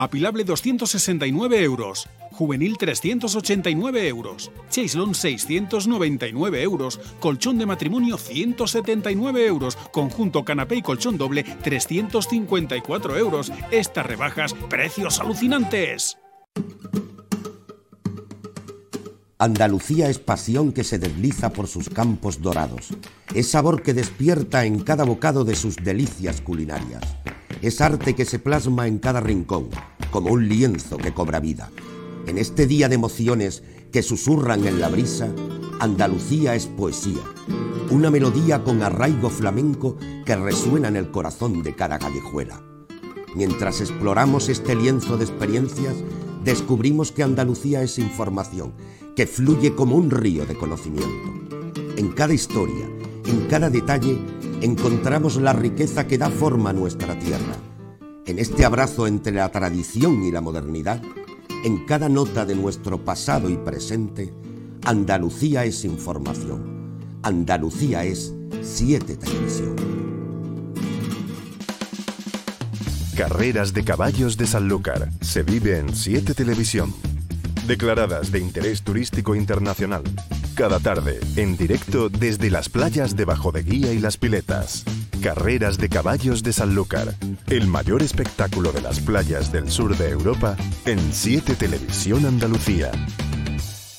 Apilable 269 euros. Juvenil 389 euros. Chaislon 699 euros. Colchón de matrimonio 179 euros. Conjunto canapé y colchón doble 354 euros. Estas rebajas, precios alucinantes. Andalucía es pasión que se desliza por sus campos dorados. Es sabor que despierta en cada bocado de sus delicias culinarias. Es arte que se plasma en cada rincón, como un lienzo que cobra vida. En este día de emociones que susurran en la brisa, Andalucía es poesía. Una melodía con arraigo flamenco que resuena en el corazón de cada callejuela. Mientras exploramos este lienzo de experiencias, descubrimos que Andalucía es información, que fluye como un río de conocimiento. En cada historia, en cada detalle, encontramos la riqueza que da forma a nuestra tierra. En este abrazo entre la tradición y la modernidad, en cada nota de nuestro pasado y presente, Andalucía es información. Andalucía es 7 Televisión. Carreras de caballos de Sanlúcar. Se vive en 7 Televisión. Declaradas de interés turístico internacional. Cada tarde, en directo desde las playas de Bajo de Guía y Las Piletas. Carreras de caballos de Sanlúcar. El mayor espectáculo de las playas del sur de Europa en 7 Televisión Andalucía.